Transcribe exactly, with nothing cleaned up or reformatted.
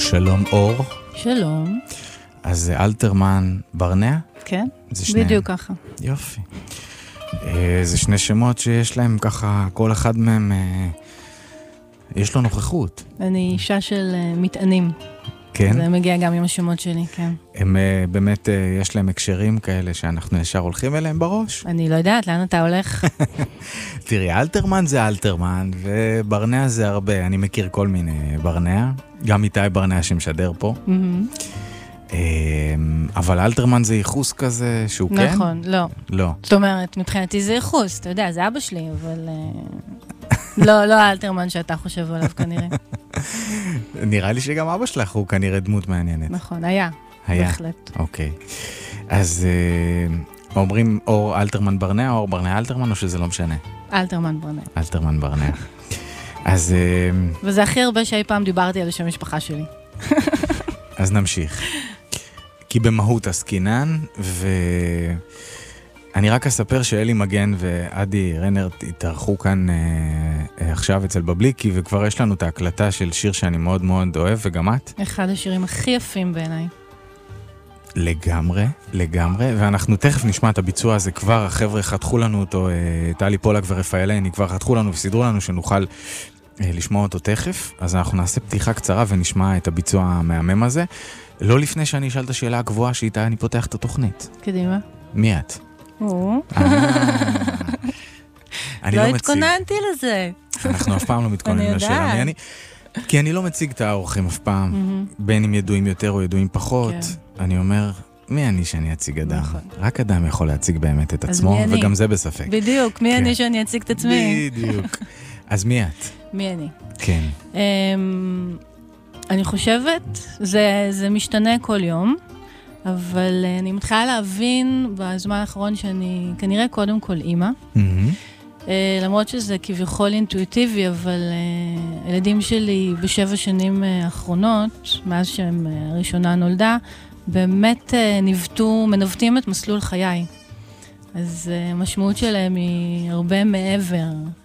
שלום אור. שלום. אז זה אלתרמן ברנע? כן, זה בדיוק ככה. יופי. זה שני שמות שיש להם ככה, כל אחד מהם יש לו נוכחות. אני אישה של מטענים. כן? זה מגיע גם עם השמות שלי, כן. הם באמת, יש להם הקשרים כאלה שאנחנו ישר הולכים אליהם בראש? אני לא יודעת, לאן אתה הולך? תראי, אלתרמן זה אלתרמן, וברנע זה הרבה. אני מכיר כל מיני ברנע, גם איתי ברנע שמשדר פה. אבל אלתרמן זה ייחוס כזה שהוא כן? נכון, לא. לא. זאת אומרת, מבחינתי זה ייחוס, אתה יודע, זה אבא שלי, אבל... לא, לא האלתרמן שאתה חושב עליו כנראה. נראה לי שגם אבא שלך הוא כנראה דמות מעניינת. נכון, היה. היה. בהחלט. אוקיי. אז אומרים אור אלתרמן ברנע, אור ברנע אלתרמן, או שזה לא משנה? אלתרמן ברנע. אלתרמן ברנע. אז... וזה הכי הרבה שאי פעם דיברתי על השם משפחה שלי. אז נמשיך. כי במהות עסקינן, ואני רק אספר שאלי מגן ועדי רנר התארחו כאן אה, עכשיו אצל בבליקי, וכבר יש לנו את ההקלטה של שיר שאני מאוד מאוד אוהב, וגם את. אחד השירים הכי יפים בעיניי. לגמרי, לגמרי, ואנחנו תכף נשמע את הביצוע הזה כבר, החבר'ה חתכו לנו אותו, טלי פולק ורפאלני כבר חתכו לנו וסידרו לנו שנוכל לשמוע אותו תכף, אז אנחנו נעשה פתיחה קצרה ונשמע את הביצוע המהמם הזה, לא לפני שאני אשאל את השאלה הקבועה שאיתה אני פותח את התוכנית. קדימה. מי את? או. לא התכוננתי לזה. אנחנו אף פעם לא מתכוננים לשאלה מי אני. כי אני לא מציג את האורחים אף פעם, בין אם ידועים יותר או ידועים פחות. אני אומר, מי אני שאני אציג אדם? רק אדם יכול להציג באמת את עצמו, וגם זה בספק. בדיוק, מי אני שאני אציג את עצמי? בדיוק. אז מי את? מי אני? כן. אני חושבת, זה משתנה כל יום, אבל אני מתחילה להבין בזמן האחרון שאני כנראה קודם כל אימא. למרות שזה כביכול אינטואיטיבי, אבל הילדים שלי בשבע שנים האחרונות, מאז שהם הראשונה נולדה, באמת נבטו, מנווטים את מסלול חיי. אז המשמעות שלהם היא הרבה מעבר